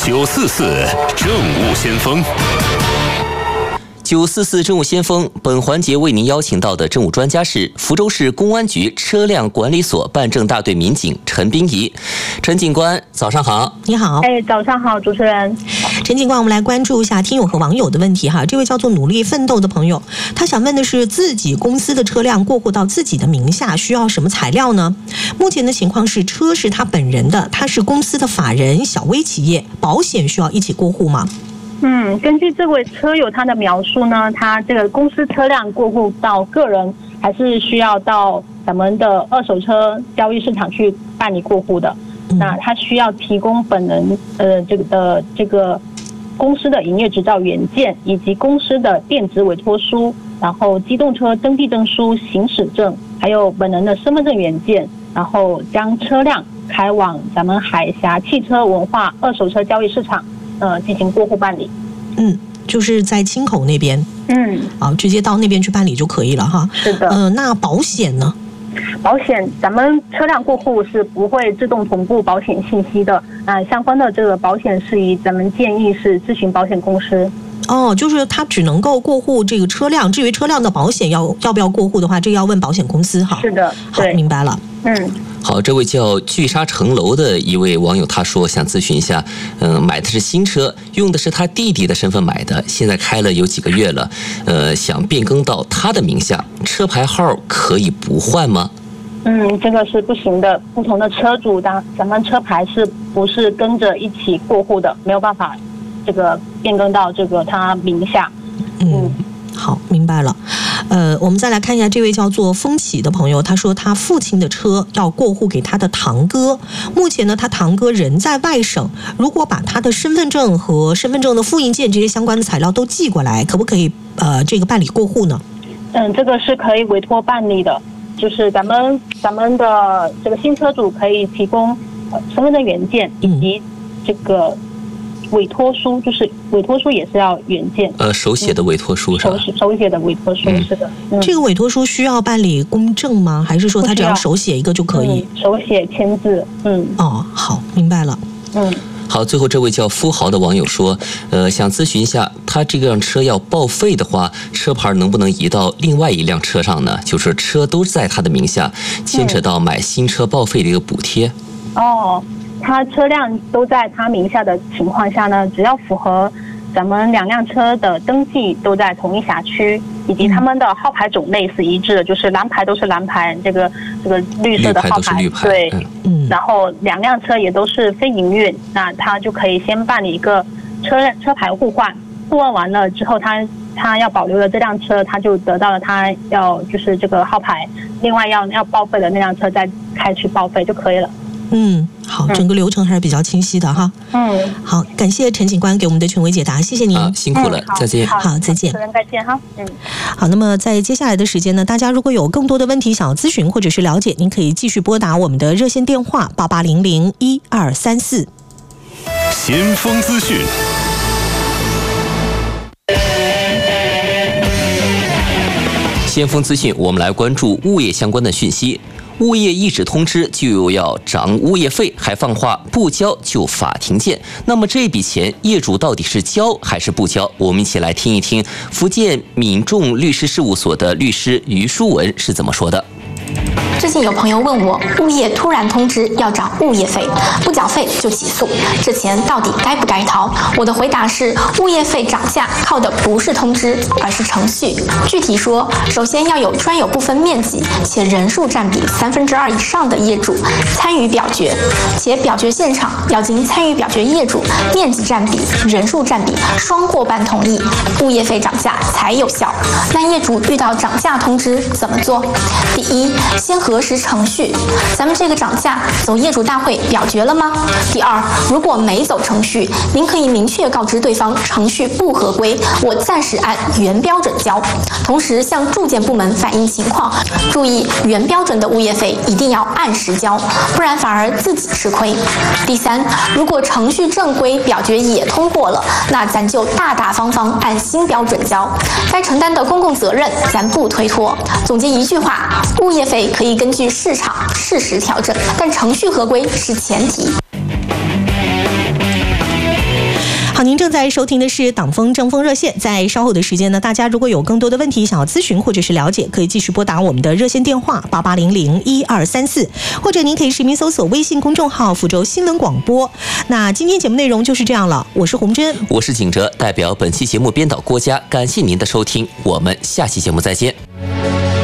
944政务先锋。 944政务先锋，本环节为您邀请到的政务专家是福州市公安局车辆管理所办证大队民警陈彬仪。陈警官，早上好。 你好。 早上好，主持人。 陈警官，我们来关注一下听友和网友的问题哈。这位叫做努力奋斗的朋友，他想问的是自己公司的车辆过户到自己的名下需要什么材料呢？目前的情况是车是他本人的，他是公司的法人小微企业，保险需要一起过户吗？ 根据这位车友他的描述呢，他这个公司车辆过户到个人，还是需要到咱们的二手车交易市场去办理过户的。那他需要提供本人这个公司的营业执照原件，以及公司的电子委托书，然后机动车登记证书、行驶证，还有本人的身份证原件，然后将车辆开往咱们海峡汽车文化二手车交易市场进行过户办理。 就是在青口那边。直接到那边去办理就可以了哈。 是的。 那保险呢？ 保险，咱们车辆过户是不会自动同步保险信息的。相关的这个保险事宜，咱们建议是咨询保险公司。 就是他只能够过户这个车辆，至于车辆的保险要不要过户的话，这个要问保险公司哈。 是的，对， 好，明白了。 好，这位叫聚沙成楼的一位网友，他说想咨询一下，买的是新车，用的是他弟弟的身份买的，现在开了有几个月了，想变更到他的名下，车牌号可以不换吗？ 这个是不行的，不同的车主咱们车牌是不是跟着一起过户的，没有办法这个变更到这个他名下。 好，明白了。我们再来看一下这位叫做风起的朋友，他说他父亲的车要过户给他的堂哥，目前呢他堂哥人在外省，如果把他的身份证和身份证的复印件这些相关的材料都寄过来，可不可以这个办理过户呢？ 这个是可以委托办理的，就是咱们的这个新车主可以提供身份证原件以及这个委托书，就是委托书也是要原件， 手写的委托书是吧？ 手写的委托书，是的。 这个委托书需要办理公证吗？还是说他只要手写一个就可以？ 手写签字。 好，明白了。 好，最后这位叫富豪的网友说，想咨询一下，他这辆车要报废的话，车牌能不能移到另外一辆车上呢？就是车都在他的名下，牵扯到买新车报废的一个补贴。 他车辆都在他名下的情况下呢，只要符合咱们两辆车的登记都在同一辖区，以及他们的号牌种类是一致的，就是蓝牌都是蓝牌，这个绿色的号牌， 绿牌对，然后两辆车也都是非营运，那他就可以先办理一个车牌互换，互换完了之后，他要保留的这辆车，他就得到了他要就是这个号牌，另外要报废的那辆车再开去报废就可以了。 好，整个流程还是比较清晰的哈。好，感谢陈警官给我们的权威解答，谢谢您。 辛苦了，再见。 好，再见。 再见哈。 好，那么在接下来的时间呢，大家如果有更多的问题想要咨询或者是了解，您可以继续拨打我们的热线电话88001234。 先锋资讯。 先锋资讯，我们来关注物业相关的讯息。物业一纸通知就要涨物业费，还放话不交就法庭见。那么这笔钱业主到底是交还是不交？我们一起来听一听福建闽众律师事务所的律师于书文是怎么说的。 最近有朋友问我，物业突然通知要涨物业费，不缴费就起诉，这钱到底该不该掏？我的回答是，物业费涨价靠的不是通知，而是程序。具体说，首先要有专有部分面积且人数占比2/3以上的业主参与表决，且表决现场要经参与表决业主面积占比、人数占比双过半同意，物业费涨价才有效。那业主遇到涨价通知怎么做？第一，先核实程序，咱们这个涨价走业主大会表决了吗？第二，如果没走程序，您可以明确告知对方程序不合规，我暂时按原标准交，同时向住建部门反映情况，注意原标准的物业费一定要按时交，不然反而自己吃亏。第三，如果程序正规，表决也通过了，那咱就大大方方按新标准交，该承担的公共责任咱不推脱。总结一句话，物业费可以根据市场适时调整，但程序合规是前提。 在收听的是党风政风热线，在稍后的时间呢，大家如果有更多的问题想要咨询或者是了解，可以继续拨打我们的热线电话88001234，或者您可以实名搜索微信公众号福州新闻广播。那今天节目内容就是这样了，我是洪真， 我是景哲，代表本期节目编导郭佳，感谢您的收听，我们下期节目再见。